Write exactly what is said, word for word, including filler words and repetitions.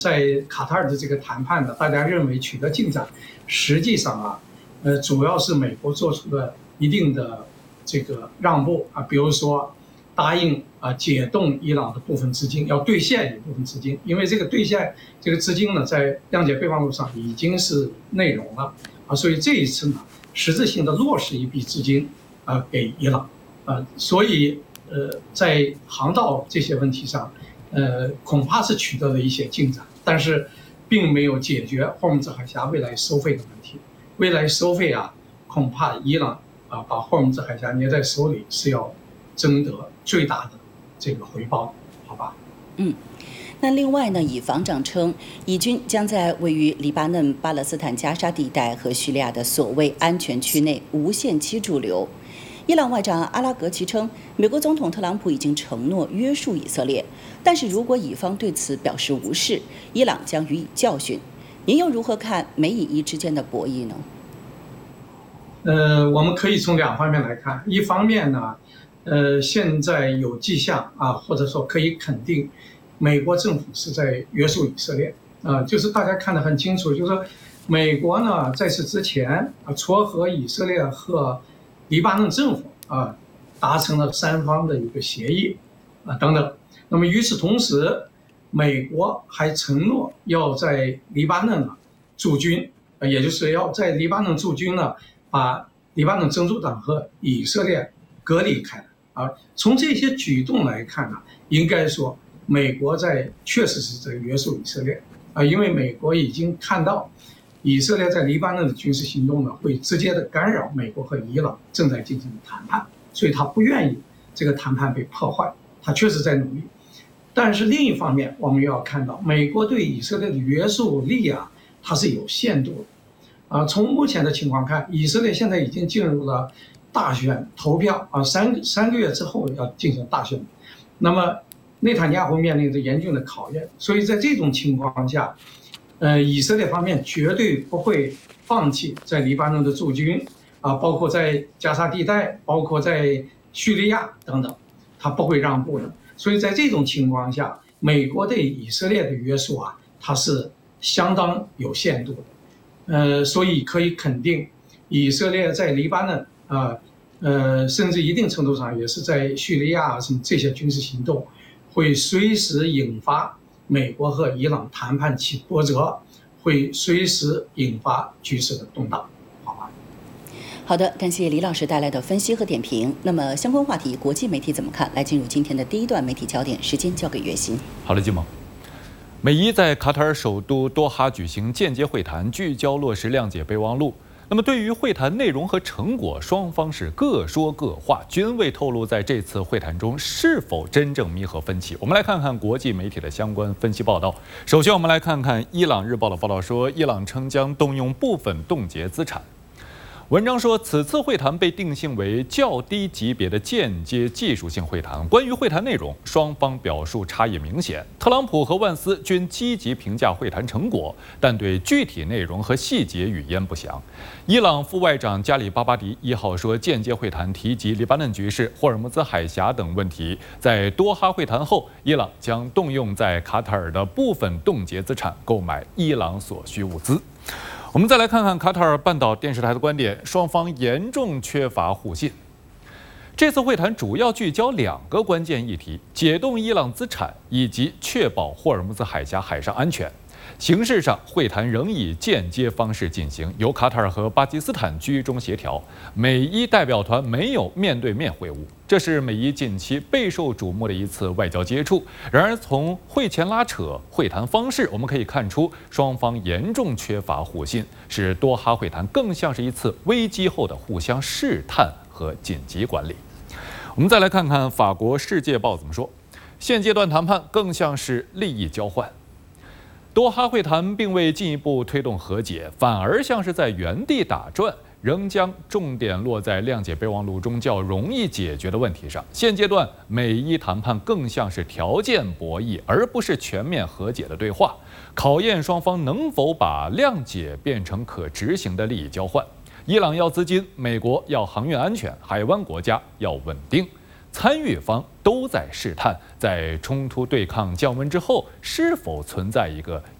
在卡塔尔的这个谈判呢，大家认为取得进展，实际上啊，呃，主要是美国做出了一定的这个让步啊，比如说答应啊解冻伊朗的部分资金，要兑现一部分资金，因为这个兑现这个资金呢，在谅解备忘录上已经是内容了啊，所以这一次呢，实质性的落实一笔资金啊给伊朗啊，所以呃，在航道这些问题上，呃，恐怕是取得了一些进展。但是，并没有解决霍尔木兹海峡未来收费的问题。未来收费啊，恐怕伊朗啊把霍尔木兹海峡捏在手里是要争得最大的这个回报，好吧？ 嗯。那另外呢，以防长称，以军将在位于黎巴嫩、巴勒斯坦加沙地带和叙利亚的所谓安全区内无限期驻留。伊朗外长阿拉格齐称，美国总统特朗普已经承诺约束以色列，但是如果以方对此表示无视，伊朗将予以教训。您又如何看美以伊之间的博弈呢？ 呃，我们可以从两方面来看。一方面呢，呃，现在有迹象啊，或者说可以肯定，美国政府是在约束以色列啊，就是大家看得很清楚，就是说美国呢在此之前啊，撮合以色列和黎巴嫩政府啊，达成了三方的一个协议啊等等。那么与此同时，美国还承诺要在黎巴嫩啊驻军，也就是要在黎巴嫩驻军呢，把黎巴嫩真主党和以色列隔离开来啊。从这些举动来看呢，应该说美国在确实是在约束以色列啊，因为美国已经看到。以色列在黎巴嫩的军事行动呢，会直接的干扰美国和伊朗正在进行的谈判，所以他不愿意这个谈判被破坏，他确实在努力。但是另一方面，我们要看到，美国对以色列的约束力啊，它是有限度的。啊，从目前的情况看，以色列现在已经进入了大选投票啊，三三个月之后要进行大选，那么内塔尼亚胡面临着严峻的考验，所以在这种情况下。呃，以色列方面绝对不会放弃在黎巴嫩的驻军啊，包括在加沙地带，包括在叙利亚等等，他不会让步的。所以在这种情况下，美国对以色列的约束啊，它是相当有限度的。呃，所以可以肯定，以色列在黎巴嫩啊，呃，甚至一定程度上也是在叙利亚什么这些军事行动，会随时引发。美国和伊朗谈判起波折，会随时引发局势的动荡，好吧？ 好的，感谢李老师带来的分析和点评。那么相关话题，国际媒体怎么看？来进入今天的第一段媒体焦点，时间交给岳鑫。 好的，金萌。美伊在卡塔尔首都多哈举行间接会谈，聚焦落实谅解备忘录。那么，对于会谈内容和成果，双方是各说各话，均未透露在这次会谈中是否真正弥合分歧。我们来看看国际媒体的相关分析报道。首先，我们来看看伊朗日报的报道说，伊朗称将动用部分冻结资产。文章说，此次会谈被定性为较低级别的间接技术性会谈。关于会谈内容，双方表述差异明显。特朗普和万斯均积极评价会谈成果，但对具体内容和细节语焉不详。伊朗副外长加里巴巴迪一号说，间接会谈提及黎巴嫩局势、霍尔木兹海峡等问题。在多哈会谈后，伊朗将动用在卡塔尔的部分冻结资产，购买伊朗所需物资。我们再来看看卡塔尔半岛电视台的观点，双方严重缺乏互信。这次会谈主要聚焦两个关键议题：解冻伊朗资产以及确保霍尔木兹海峡海上安全。形式上，会谈仍以间接方式进行，由卡塔尔和巴基斯坦居中协调，美伊代表团没有面对面会晤。这是美伊近期备受瞩目的一次外交接触。然而，从会前拉扯、会谈方式，我们可以看出双方严重缺乏互信，使多哈会谈更像是一次危机后的互相试探和紧急管理。我们再来看看法国《世界报》怎么说：现阶段谈判更像是利益交换。多哈会谈并未进一步推动和解，反而像是在原地打转，仍将重点落在谅解备忘录中较容易解决的问题上。现阶段美伊谈判更像是条件博弈，而不是全面和解的对话，考验双方能否把谅解变成可执行的利益交换。伊朗要资金，美国要航运安全，海湾国家要稳定。 参与方都在试探，在冲突对抗降温之后，是否存在一个